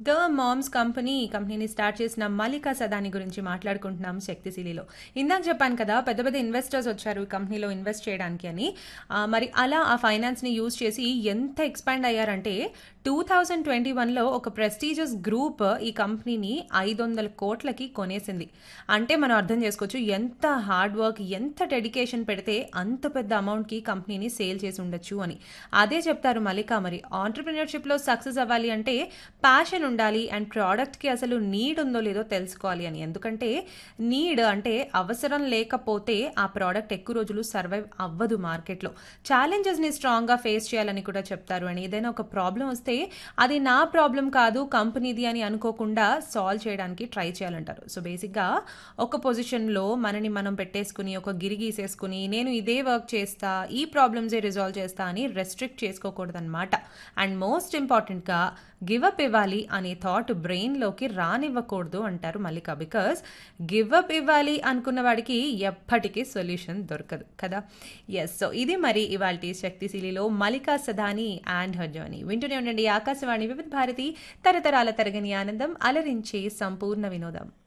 The moms కంపెనీని start చేసిన మల్లికా సదాని గురించి మాట్లాడుకుంటున్నాం శక్తిశీలిలో. ఇందాక చెప్పాను కదా, పెద్ద పెద్ద ఇన్వెస్టర్స్ వచ్చారు ఈ కంపెనీలో ఇన్వెస్ట్ చేయడానికి అని. మరి అలా ఆ ఫైనాన్స్ని యూజ్ చేసి ఎంత ఎక్స్పాండ్ అయ్యారంటే 2021లో ఒక ప్రెస్టీజియస్ గ్రూప్ ఈ కంపెనీని 500 కోట్లకి కొనేసింది. అంటే మనం అర్థం చేసుకోవచ్చు ఎంత హార్డ్ వర్క్, ఎంత డెడికేషన్ పెడితే అంత పెద్ద అమౌంట్కి కంపెనీని సేల్ చేసి ఉండొచ్చు అని. అదే చెప్తారు మల్లికా. మరి ఆంటర్ప్రినర్షిప్లో సక్సెస్ అవ్వాలి అంటే ప్యాషన్ ఉండాలి అండ్ ప్రోడక్ట్కి అసలు నీడ్ ఉందో లేదో తెలుసుకోవాలి అని. ఎందుకంటే నీడ్ అంటే అవసరం లేకపోతే ఆ ప్రోడక్ట్ ఎక్కువ రోజులు సర్వైవ్ అవ్వదు మార్కెట్లో. ఛాలెంజెస్ని స్ట్రాంగ్గా ఫేస్ చేయాలని కూడా చెప్తారు. అని ఏదైనా ఒక ప్రాబ్లం వస్తే అది నా ప్రాబ్లం కాదు కంపెనీది అని అనుకోకుండా సాల్వ్ చేయడానికి ట్రై చేయాలంటారు. సో బేసిక్గా ఒక పొజిషన్లో మనని మనం పెట్టేసుకుని ఒక గిరి గీసేసుకుని నేను ఇదే వర్క్ చేస్తా, ఈ ప్రాబ్లమ్సే రిజాల్వ్ చేస్తా అని రెస్ట్రిక్ట్ చేసుకోకూడదన్నమాట. అండ్ మోస్ట్ ఇంపార్టెంట్గా గివప్ ఇవ్వాలి అనే థాట్ బ్రెయిన్లోకి రానివ్వకూడదు అంటారు మల్లిక. బికాస్ గివప్ ఇవ్వాలి అనుకున్న వాడికి ఎప్పటికీ సొల్యూషన్ దొరకదు కదా. ఎస్, సో ఇది మరి ఇవాల్టి శక్తిశీలిలో మల్లికా సదాని అండ్ హర్ జర్నీ. వింటూనే ఉండండి ఆకాశవాణి వివిధ భారతి, తరతరాల తరగని ఆనందం, అలరించే సంపూర్ణ వినోదం.